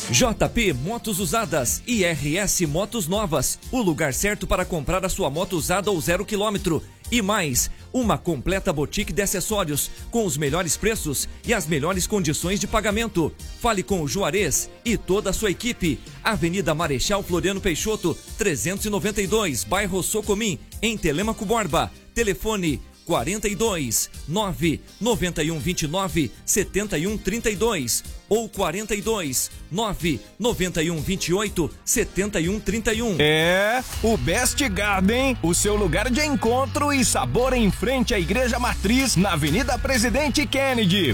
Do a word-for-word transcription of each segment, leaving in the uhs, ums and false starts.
J P Motos Usadas e R S Motos Novas, o lugar certo para comprar a sua moto usada ou zero quilômetro. E mais, uma completa boutique de acessórios, com os melhores preços e as melhores condições de pagamento. Fale com o Juarez e toda a sua equipe. Avenida Marechal Floriano Peixoto, trezentos e noventa e dois, bairro Socomim, em Telêmaco Borba. Telefone quarenta e dois, nove noventa e um vinte e nove, setenta e um trinta e dois ou quarenta e dois, nove noventa e um vinte e oito, setenta e um trinta e um. É, o Best Garden, o seu lugar de encontro e sabor em frente à Igreja Matriz, na Avenida Presidente Kennedy.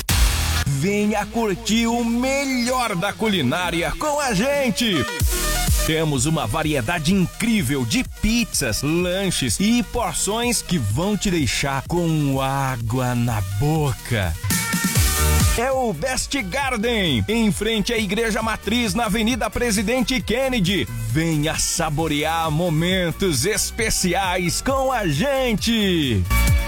Venha curtir o melhor da culinária com a gente! Temos uma variedade incrível de pizzas, lanches e porções que vão te deixar com água na boca. É o Best Garden, em frente à Igreja Matriz, na Avenida Presidente Kennedy. Venha saborear momentos especiais com a gente!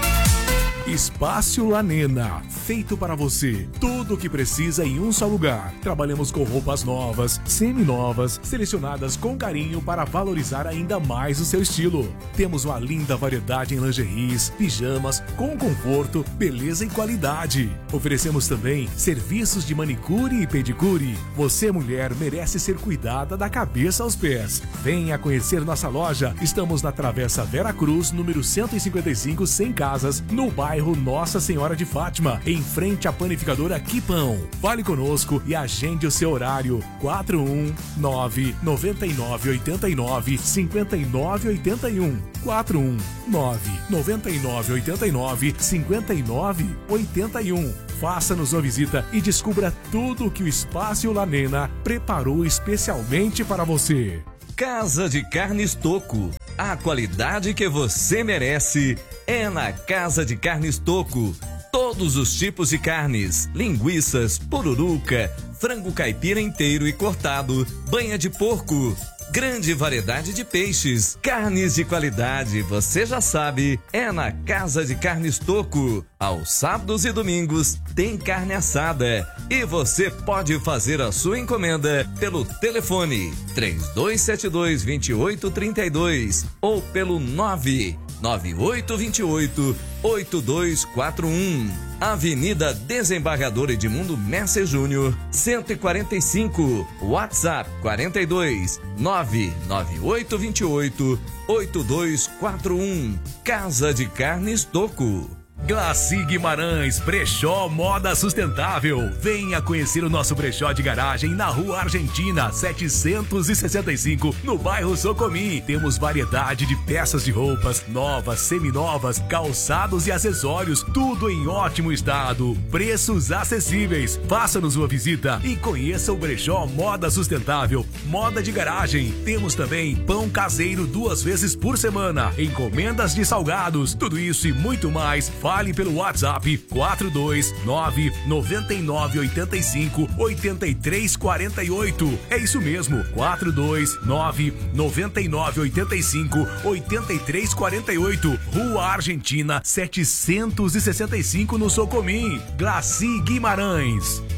Espaço Lanena, feito para você. Tudo o que precisa em um só lugar. Trabalhamos com roupas novas, semi-novas, selecionadas com carinho para valorizar ainda mais o seu estilo. Temos uma linda variedade em lingeries, pijamas, com conforto, beleza e qualidade. Oferecemos também serviços de manicure e pedicure. Você, mulher, merece ser cuidada da cabeça aos pés. Venha conhecer nossa loja. Estamos na Travessa Vera Cruz, número cento e cinquenta e cinco, Sem Casas, no bairro Bairro Nossa Senhora de Fátima, em frente à panificadora Quipão. Fale conosco e agende o seu horário. quatro um nove, nove nove oito nove, cinco nove oito um. quatro um nove, nove nove oito nove, cinco nove oito um. Faça-nos uma visita e descubra tudo o que o Espaço Lanena preparou especialmente para você. Casa de Carnes Toco. A qualidade que você merece é na Casa de Carnes Toco. Todos os tipos de carnes, linguiças, pururuca, frango caipira inteiro e cortado, banha de porco, grande variedade de peixes, carnes de qualidade, você já sabe, é na Casa de Carnes Toco. Aos sábados e domingos tem carne assada e você pode fazer a sua encomenda pelo telefone três dois sete dois, dois oito três dois ou pelo nove nove oito dois oito, oito dois quatro um. Avenida Desembargador Edmundo Messer Júnior, cento e quarenta e cinco. WhatsApp quarenta e dois, nove nove oito dois oito, oito dois quatro um. Casa de Carnes Toco. Glaci Guimarães, brechó moda sustentável. Venha conhecer o nosso brechó de garagem na Rua Argentina, setecentos e sessenta e cinco, no bairro Socomim. Temos variedade de peças de roupas, novas, seminovas, calçados e acessórios, tudo em ótimo estado. Preços acessíveis. Faça-nos uma visita e conheça o brechó moda sustentável, moda de garagem. Temos também pão caseiro duas vezes por semana, encomendas de salgados, tudo isso e muito mais. Fale pelo WhatsApp quatro dois nove, nove nove oito cinco, oito três quatro oito. É isso mesmo, quatro dois nove, nove nove oito cinco, oito três quatro oito. Rua Argentina, setecentos e sessenta e cinco, no Socomim. Glaci Guimarães.